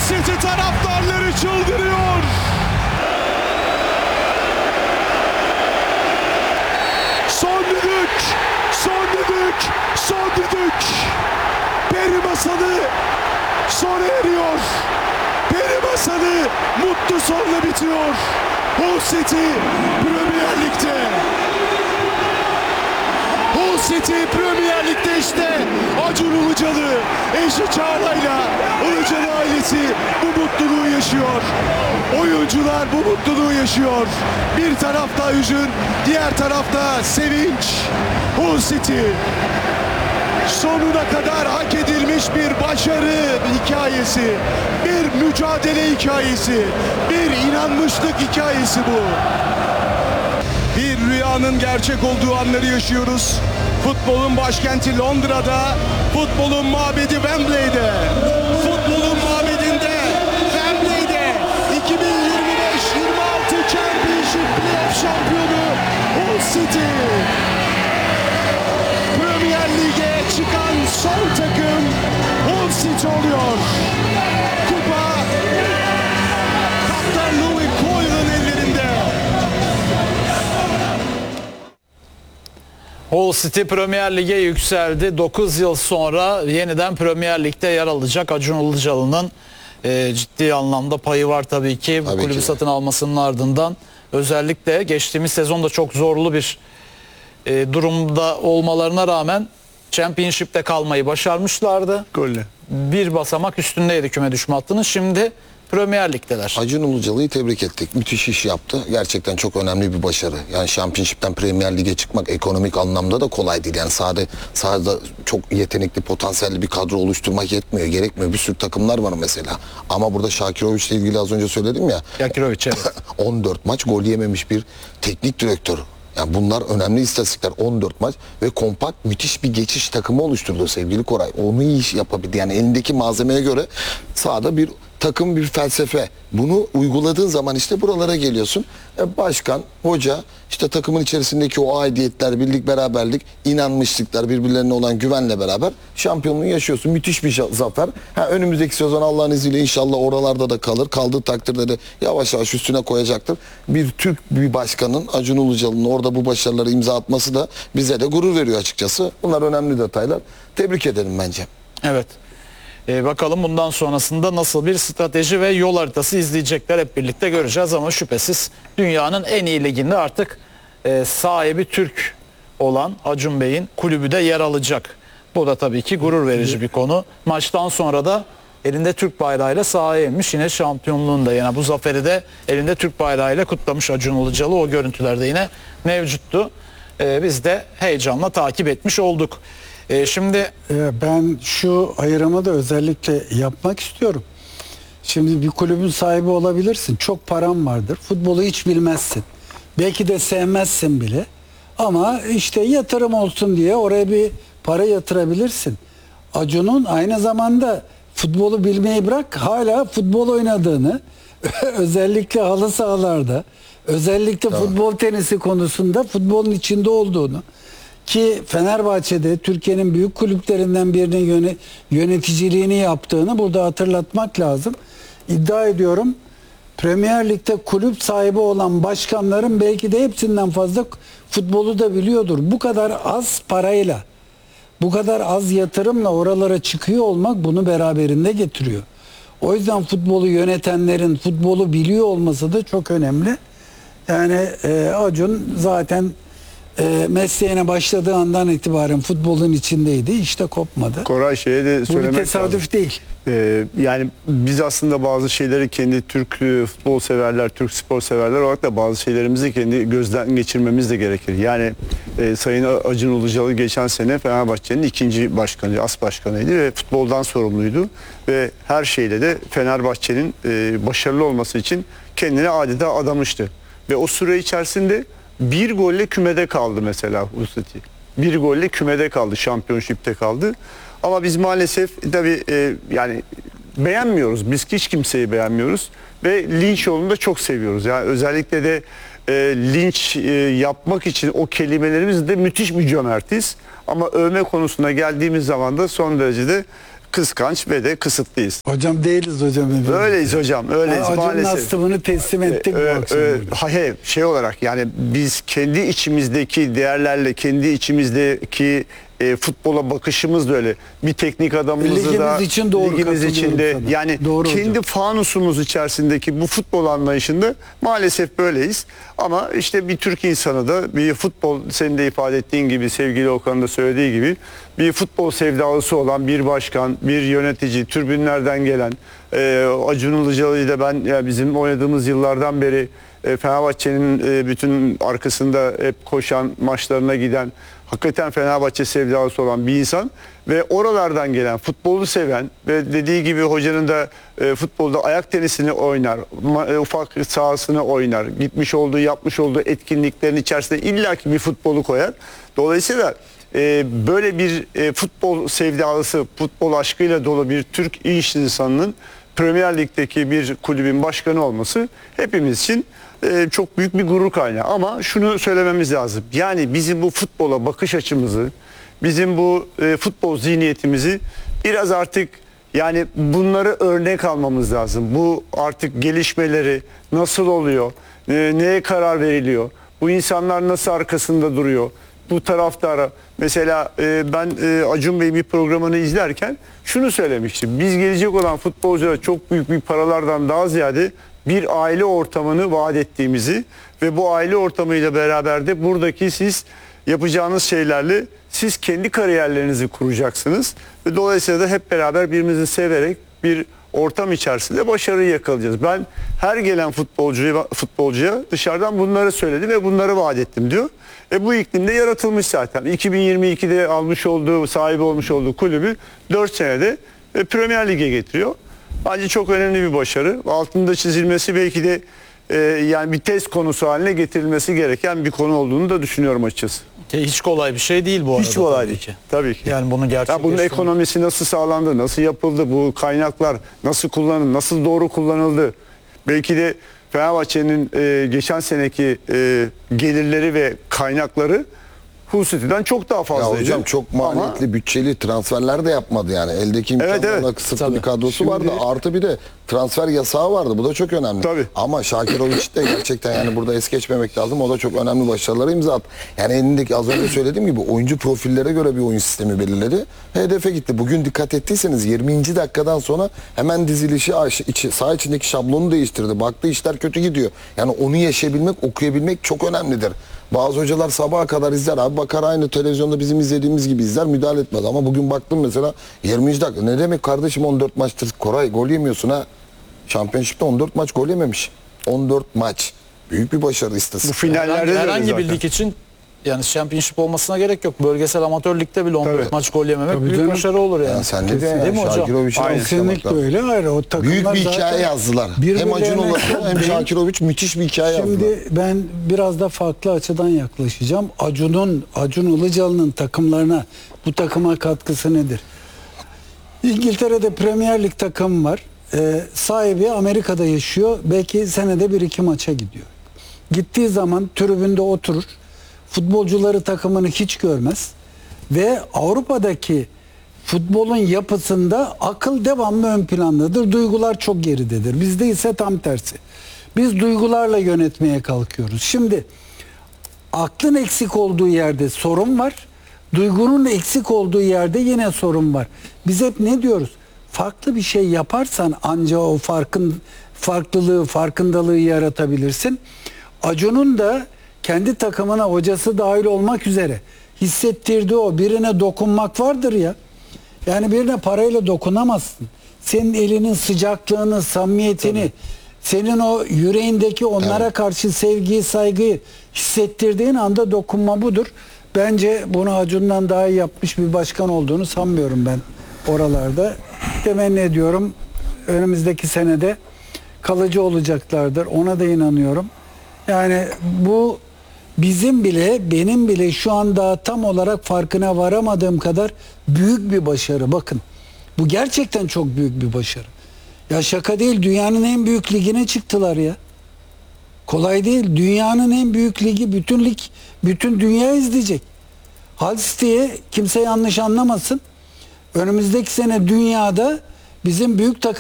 City taraftarları çıldırıyor. Son düdük, son düdük, son düdük. Peri masalı sona eriyor. Peri masalı mutlu sonla bitiyor. Hull City Premier Lig'de. Hull City Premier Lig'de işte. Acun Ilıcalı, eşi Çağla'yla Ilıcalı ailesi bu mutluluğu yaşıyor. Oyuncular bu mutluluğu yaşıyor. Bir tarafta hüzün, diğer tarafta sevinç. Hull City sonuna kadar hak edilmiş bir başarı hikayesi, bir mücadele hikayesi, bir inanmışlık hikayesi bu. Bir rüyanın gerçek olduğu anları yaşıyoruz. Futbolun başkenti Londra'da, futbolun mabedi Wembley'de. Futbolun mabedinde, Wembley'de 2025-26 Championship Playoff şampiyonu Hull City. Premier Lig'e çıkan son takım Hull City oluyor. Kupa kaptan Louis Coyle'ın ellerinde. Hull City Premier Lig'e yükseldi. 9 yıl sonra yeniden Premier Lig'de yer alacak. Acun Ilıcalı'nın ciddi anlamda payı var tabii ki. Bu kulübü satın almasının ardından. Özellikle geçtiğimiz sezonda çok zorlu bir durumda olmalarına rağmen Championship'te kalmayı başarmışlardı. Golle. Bir basamak üstündeydi küme düşme hattının. Şimdi Premier Lig'deler. Acun Ilıcalı'yı tebrik ettik. Müthiş iş yaptı. Gerçekten çok önemli bir başarı. Yani Championship'ten Premier Lig'e çıkmak ekonomik anlamda da kolay değil. Yani sahada çok yetenekli, potansiyelli bir kadro oluşturmak yetmiyor, gerekmiyor. Bir sürü takımlar var mesela. Ama burada Şakiroviç'le ilgili az önce söyledim ya. Şakiroviç, evet. 14 maç gol yememiş bir teknik direktör. Yani bunlar önemli istatistikler. 14 maç ve kompakt müthiş bir geçiş takımı oluşturdu sevgili Koray. Onu iyi iş yapabildi. Yani elindeki malzemeye göre sahada bir takım, bir felsefe. Bunu uyguladığın zaman işte buralara geliyorsun. Başkan, hoca, işte takımın içerisindeki o aidiyetler, birlik, beraberlik, inanmışlıklar, birbirlerine olan güvenle beraber şampiyonluğu yaşıyorsun. Müthiş bir zafer. Önümüzdeki sezon Allah'ın izniyle inşallah oralarda da kalır. Kaldığı takdirde de yavaş yavaş üstüne koyacaktır. Bir Türk bir başkanın, Acun Ilıcalı'nın orada bu başarıları imza atması da bize de gurur veriyor açıkçası. Bunlar önemli detaylar. Tebrik edelim bence. Evet. Bakalım bundan sonrasında nasıl bir strateji ve yol haritası izleyecekler, hep birlikte göreceğiz ama şüphesiz dünyanın en iyi liginde artık sahibi Türk olan Acun Bey'in kulübü de yer alacak. Bu da tabii ki gurur verici bir konu. Maçtan sonra da elinde Türk bayrağıyla sahaya inmiş, yine şampiyonluğunu da, yani bu zaferi de elinde Türk bayrağıyla kutlamış Acun Ilıcalı. O görüntülerde yine mevcuttu. Biz de heyecanla takip etmiş olduk. Şimdi ben şu ayrımı da özellikle yapmak istiyorum. Şimdi bir kulübün sahibi olabilirsin. Çok param vardır. Futbolu hiç bilmezsin. Belki de sevmezsin bile. Ama işte yatırım olsun diye oraya bir para yatırabilirsin. Acun'un aynı zamanda futbolu bilmeyi bırak, hala futbol oynadığını, özellikle halı sahalarda, özellikle futbol tenisi konusunda futbolun içinde olduğunu, ki Fenerbahçe'de Türkiye'nin büyük kulüplerinden birinin yöneticiliğini yaptığını burada hatırlatmak lazım. İddia ediyorum Premier Lig'de kulüp sahibi olan başkanların belki de hepsinden fazla futbolu da biliyordur. Bu kadar az parayla, bu kadar az yatırımla oralara çıkıyor olmak bunu beraberinde getiriyor. O yüzden futbolu yönetenlerin futbolu biliyor olması da çok önemli. Yani Acun zaten mesleğine başladığı andan itibaren futbolun içindeydi. İşte kopmadı. Koray şeye de söylemek Bu bir tesadüf lazım. değil. Yani biz aslında bazı şeyleri kendi Türk futbol severler, Türk spor severler olarak da bazı şeylerimizi kendi gözden geçirmemiz de gerekir. Yani Sayın Acun Ilıcalı geçen sene Fenerbahçe'nin ikinci başkanı, as başkanıydı ve futboldan sorumluydu. Ve her şeyle de Fenerbahçe'nin başarılı olması için kendine adeta adamıştı. Ve o süre içerisinde bir golle kümede kaldı mesela Hull City. Bir golle kümede kaldı, şampiyonşipte kaldı. Ama biz maalesef tabii yani beğenmiyoruz. Biz hiç kimseyi beğenmiyoruz. Ve linç yolunu da çok seviyoruz. Yani özellikle de linç yapmak için o kelimelerimiz de müthiş bir cömertiz. Ama övme konusuna geldiğimiz zaman da son derecede kıskanç ve de kısıtlıyız. Hocam değiliz hocam. hepimiz. Öyleyiz hocam, öyleyiz Acun'un maalesef. astımını teslim ettik bu akşam. burada. Hayır, şey olarak yani biz kendi içimizdeki değerlerle, kendi içimizdeki futbola bakışımız da öyle. Bir teknik adamımızı Ligimiz da için doğru, ligimiz için de katılıyorum sana. yani Doğru kendi hocam. fanusumuz içerisindeki bu futbol anlayışında maalesef böyleyiz. Ama işte bir Türk insanı da bir futbol, senin de ifade ettiğin gibi, sevgili Okan'ın da söylediği gibi bir futbol sevdalısı olan bir başkan, bir yönetici, tribünlerden gelen Acun Ilıcalı'yı da ben ya bizim oynadığımız yıllardan beri Fenerbahçe'nin bütün arkasında hep koşan, maçlarına giden, hakikaten Fenerbahçe sevdalısı olan bir insan ve oralardan gelen, futbolu seven ve dediği gibi hocanın da futbolda ayak tenisini oynar, ufak sahasını oynar, gitmiş olduğu, yapmış olduğu etkinliklerin içerisinde illaki bir futbolu koyar. Dolayısıyla böyle bir futbol sevdalısı, futbol aşkıyla dolu bir Türk iş insanının Premier Lig'deki bir kulübün başkanı olması hepimiz için çok büyük bir gurur kaynağı. Ama şunu söylememiz lazım. Yani bizim bu futbola bakış açımızı, bizim bu futbol zihniyetimizi biraz artık yani bunları örnek almamız lazım. Bu artık gelişmeleri nasıl oluyor, neye karar veriliyor, bu insanlar nasıl arkasında duruyor, bu taraftara. Mesela ben Acun Bey bir programını izlerken şunu söylemiştim. Biz gelecek olan futbolculara çok büyük bir paralardan daha ziyade bir aile ortamını vaat ettiğimizi ve bu aile ortamıyla beraber de buradaki siz yapacağınız şeylerle siz kendi kariyerlerinizi kuracaksınız ve dolayısıyla da hep beraber birbirimizi severek bir ortam içerisinde başarıyı yakalayacağız. Ben her gelen futbolcuya dışarıdan bunları söyledim ve bunları vaat ettim diyor. Bu iklimde yaratılmış zaten. 2022'de almış olduğu, sahibi olmuş olduğu kulübü 4 senede Premier Lig'e getiriyor. Bence çok önemli bir başarı. Altında çizilmesi belki de yani bir test konusu haline getirilmesi gereken bir konu olduğunu da düşünüyorum açıkçası. Hiç kolay bir şey değil bu arada. Hiç kolay tabii değil. ki. Tabii ki. Yani bunu Ya gerçekleştirmek. bunun ekonomisi nasıl sağlandı, nasıl yapıldı, bu kaynaklar nasıl kullanıldı, nasıl doğru kullanıldı. Belki de Fenerbahçe'nin geçen seneki gelirleri ve kaynakları Hull City'den çok daha Ya fazlaydı. hocam çok maliyetli, bütçeli transferler de yapmadı yani. Eldeki imkanlarla Evet. kısıtlı Tabii. bir kadrosu vardı. Artı bir de transfer yasağı vardı. Bu da çok önemli. Tabii. Ama Şakirovic de gerçekten yani burada es geçmemek lazım. O da çok önemli başarılara imza attı. Yani elindeki az önce söylediğim gibi oyuncu profillere göre bir oyun sistemi belirledi. Hedefe gitti. Bugün dikkat ettiyseniz 20. dakikadan sonra hemen dizilişi saha içindeki şablonu değiştirdi. Baktı işler kötü gidiyor. Yani onu yaşayabilmek, okuyabilmek çok önemlidir. Bazı hocalar sabaha kadar izler. Abi bakar aynı televizyonda bizim izlediğimiz gibi izler, müdahale etmez. Ama bugün baktım mesela 20. dakika. Ne demek kardeşim 14 maçtır Koray gol yemiyorsun ha. Şampiyonşipte 14 maç gol yememiş. 14 maç. Büyük bir başarı istatistik. Bu finallerde de Herhangi öyle bir zaten. lig için yani Championship olmasına gerek yok. Bölgesel amatör ligde bile 14 Tabii. maç gol yememek Tabii büyük canım. başarı olur yani. Yani sen ne diyorsun Değil mi ya? hocam? Şakirovic'in Aynen. Kesinlikle öyle. Hayır, o takımlar büyük bir zaten hikaye yazdılar. Hem birbirlerine Acun Ilıcalı hem denk. Şakirovic müthiş bir hikaye yazdılar. Şimdi ben biraz da farklı açıdan yaklaşacağım. Acun Ilıcalı'nın takımlarına, bu takıma katkısı nedir? İngiltere'de Premier Lig takım var. Sahibi Amerika'da yaşıyor. Belki senede 1-2 maça gidiyor. Gittiği zaman tribünde oturur. Futbolcuları, takımını hiç görmez. Ve Avrupa'daki futbolun yapısında akıl devamlı ön plandadır. Duygular çok geridedir. Bizde ise tam tersi. Biz duygularla yönetmeye kalkıyoruz. Şimdi aklın eksik olduğu yerde sorun var. Duygunun eksik olduğu yerde yine sorun var. Biz hep ne diyoruz? Farklı bir şey yaparsan ancak o farkındalığı yaratabilirsin. Acun'un da kendi takımına, hocası dahil olmak üzere hissettirdiği o birine dokunmak vardır ya. Yani birine parayla dokunamazsın. Senin elinin sıcaklığını, samimiyetini, senin o yüreğindeki onlara karşı sevgiyi, saygıyı hissettirdiğin anda dokunma budur. Bence bunu Acun'dan daha iyi yapmış bir başkan olduğunu sanmıyorum ben oralarda. Temenni ediyorum önümüzdeki senede kalıcı olacaklardır. Ona da inanıyorum. Yani bu bizim bile, benim bile şu anda tam olarak farkına varamadığım kadar büyük bir başarı. Bakın, bu gerçekten çok büyük bir başarı. Ya şaka değil, dünyanın en büyük ligine çıktılar ya. Kolay değil. Dünyanın en büyük ligi, bütün dünya izleyecek. Hull City'ye kimse yanlış anlamasın. Önümüzdeki sene dünyada bizim büyük takım